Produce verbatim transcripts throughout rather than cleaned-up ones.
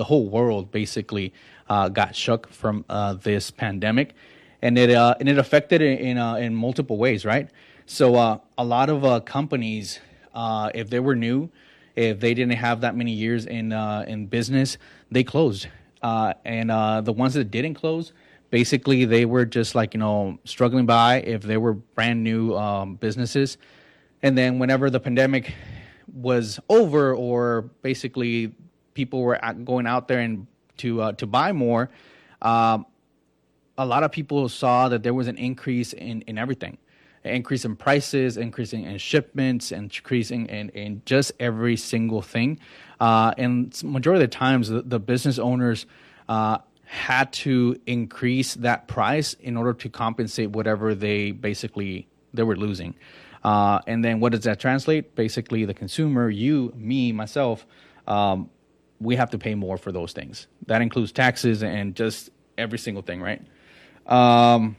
the whole world basically uh, got shook from uh, this pandemic, and it uh, and it affected it in uh, in multiple ways, right? So uh, a lot of uh, companies, uh, if they were new, if they didn't have that many years in uh, in business, they closed, uh, and uh, the ones that didn't close, basically they were just like you know struggling by if they were brand new um, businesses, and then whenever the pandemic was over, or basically people were going out there and to uh, to buy more, um, a lot of people saw that there was an increase in, in everything, an increase in prices, increasing in shipments, and increasing in, in just every single thing. Uh, and majority of the times, the, the business owners uh, had to increase that price in order to compensate whatever they basically they were losing. Uh, and then what does that translate? Basically, the consumer, you, me, myself, um, we have to pay more for those things. That includes taxes and just every single thing, right? Um,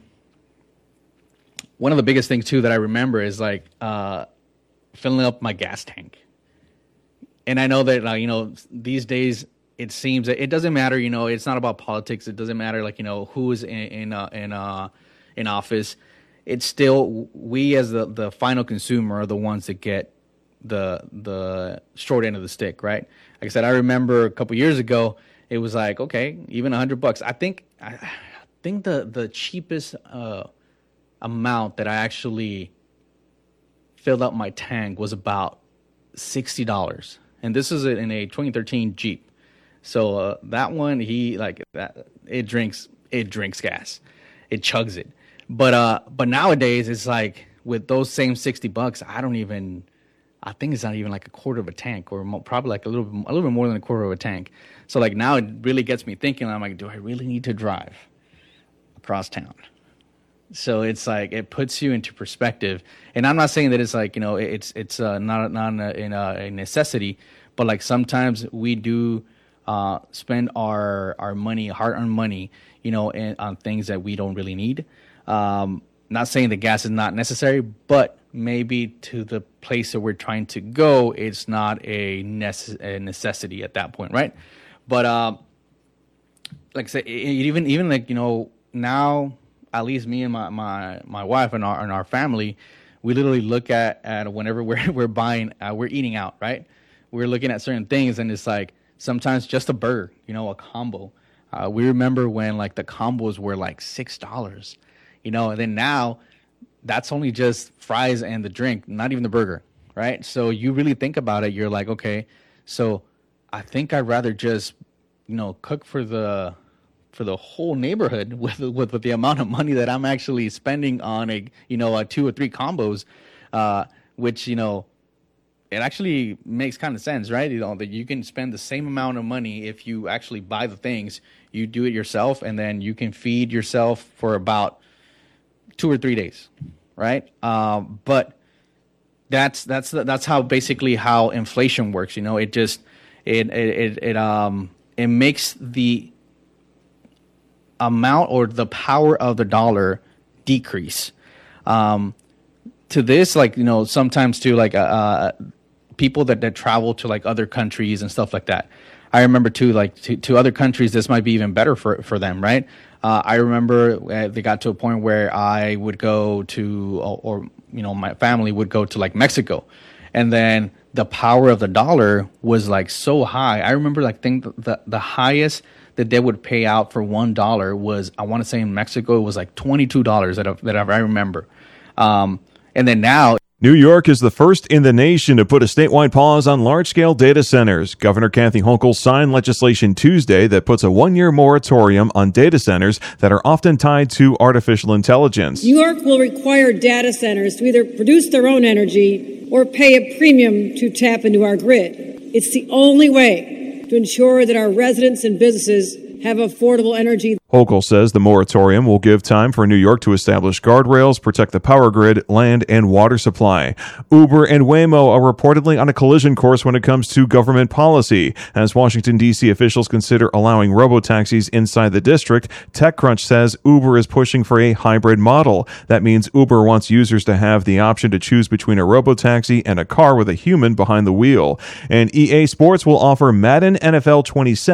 one of the biggest things, too, that I remember is, like, uh, filling up my gas tank. And I know that, uh, you know, these days it seems that it doesn't matter, you know, it's not about politics. It doesn't matter, like, you know, who's in in uh, in, uh, in office. It's still, we as the, the final consumer are the ones that get the the short end of the stick, right? Like I said, I remember a couple years ago, it was like, okay, even a hundred bucks. I think I, I think the the cheapest uh, amount that I actually filled up my tank was about sixty dollars, and this is in a twenty thirteen Jeep. So uh, that one, he like that. It drinks it drinks gas, it chugs it. But uh, but nowadays it's like with those same sixty bucks, I don't even. I think it's not even like a quarter of a tank, or mo- probably like a little bit, a little bit more than a quarter of a tank. So like now it really gets me thinking. I'm like, do I really need to drive across town? So it's like it puts you into perspective. And I'm not saying that it's like you know it's it's uh, not not a, a, a necessity, but like sometimes we do uh, spend our our money, hard-earned money, you know, in, on things that we don't really need. Um, not saying that gas is not necessary, but maybe to the place that we're trying to go, it's not a, necess- a necessity at that point, right? But um, like I said, it, even even like you know now, at least me and my my, my wife and our and our family, we literally look at, at whenever we're we're buying, uh, we're eating out, right? We're looking at certain things, and it's like sometimes just a burger, you know, a combo. Uh, we remember when like the combos were like six dollars. You know, and then now that's only just fries and the drink, not even the burger, right? So you really think about it, you're like, okay, so I think I'd rather just, you know, cook for the for the whole neighborhood with with, with the amount of money that I'm actually spending on a, you know, a two or three combos, uh, which, you know, it actually makes kind of sense, right? You know, that you can spend the same amount of money if you actually buy the things, you do it yourself, and then you can feed yourself for about two or three days, right? Um, but that's that's that's how basically how inflation works. You know, it just it it it, it um it makes the amount or the power of the dollar decrease. Um, to this, like you know, sometimes too, like uh, uh people that, that travel to like other countries and stuff like that. I remember too, like to, to other countries, this might be even better for for them, right? Uh, I remember uh, they got to a point where I would go to, or, or you know, my family would go to like Mexico, and then the power of the dollar was like so high. I remember like think the the highest that they would pay out for one dollar was, I want to say in Mexico, it was like twenty two dollars that I, that I remember, um, and then now. New York is the first in the nation to put a statewide pause on large-scale data centers. Governor Kathy Hochul signed legislation Tuesday that puts a one-year moratorium on data centers that are often tied to artificial intelligence. New York will require data centers to either produce their own energy or pay a premium to tap into our grid. It's the only way to ensure that our residents and businesses have affordable energy. Hochul says the moratorium will give time for New York to establish guardrails, protect the power grid, land, and water supply. Uber and Waymo are reportedly on a collision course when it comes to government policy. As Washington, D C officials consider allowing robotaxis inside the district, TechCrunch says Uber is pushing for a hybrid model. That means Uber wants users to have the option to choose between a robotaxi and a car with a human behind the wheel. And E A Sports will offer Madden N F L twenty-seven